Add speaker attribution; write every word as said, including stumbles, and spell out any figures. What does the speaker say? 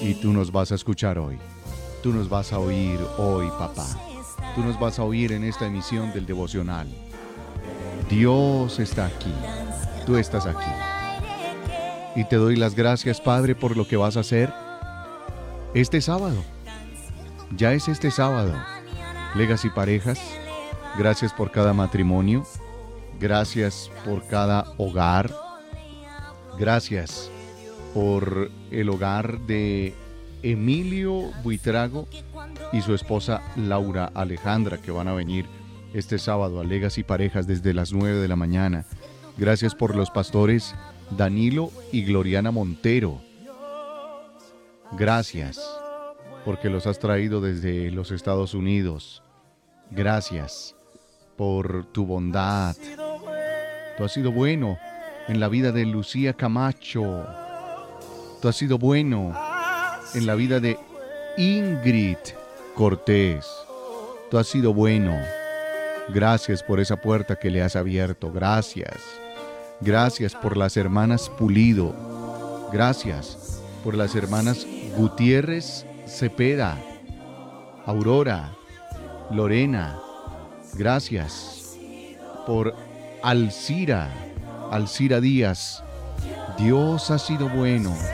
Speaker 1: Y tú nos vas a escuchar hoy. Tú nos vas a oír hoy, papá. Tú nos vas a oír en esta emisión del devocional. Dios está aquí. Tú estás aquí. Y te doy las gracias, Padre, por lo que vas a hacer este sábado. Ya es este sábado. Legacy Parejas, gracias por cada matrimonio. Gracias por cada hogar. Gracias por el hogar de Emilio Buitrago y su esposa Laura Alejandra, que van a venir este sábado a Legacy Parejas desde las nueve de la mañana. Gracias por los pastores Danilo y Gloriana Montero. Gracias porque los has traído desde los Estados Unidos. Gracias por tu bondad. Tú has sido bueno en la vida de Lucía Camacho. Tú has sido bueno en la vida de Ingrid Cortés. Tú has sido bueno. Gracias por esa puerta que le has abierto. Gracias. Gracias por las hermanas Pulido. Gracias por las hermanas Gutiérrez Cepeda, Aurora, Lorena. Gracias por Alcira, Alcira Díaz. Dios ha sido bueno.